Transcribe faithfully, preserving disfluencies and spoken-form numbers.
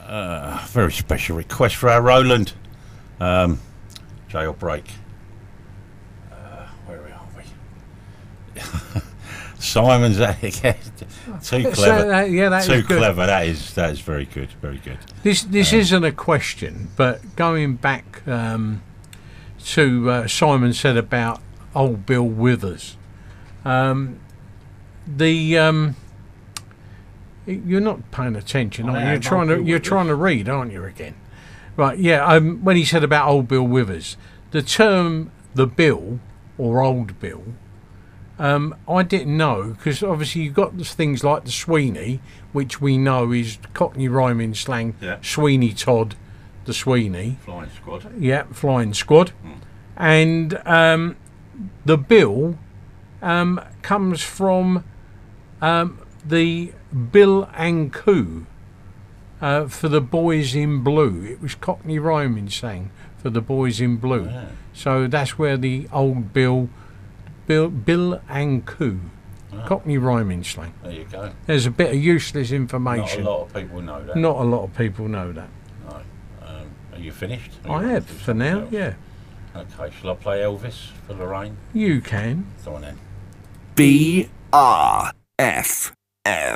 Uh, very special request for our Roland. Um, Jailbreak. Uh, where are we? Simon's uh, too clever. So, uh, yeah, that too is good. clever. That is that is very good. Very good. This this um, isn't a question, but going back um, to uh, Simon said about old Bill Withers. Um, the um, you're not paying attention, are you? You're trying to you're trying to read, aren't you? Again, right? Yeah. Um, when he said about old Bill Withers, the term the Bill or old Bill. Um, I didn't know, because obviously you've got things like the Sweeney, which we know is Cockney rhyming slang. Yeah. Sweeney Todd, the Sweeney. Flying Squad. Yeah, Flying Squad. Mm. And um, the Bill um, comes from um, the Bill and Coo uh, for the Boys in Blue. It was Cockney rhyming slang for the Boys in Blue. Yeah. So that's where the old Bill... Bill, Bill and Coo, Ah. Cockney rhyming slang. There you go. There's a bit of useless Not information. a lot of people know that. Not a lot of people know that. No. Um, are you finished? Are I you have do for something now. else? Yeah, Okay. Shall I play Elvis for Lorraine? you can. Go on then. B R F M.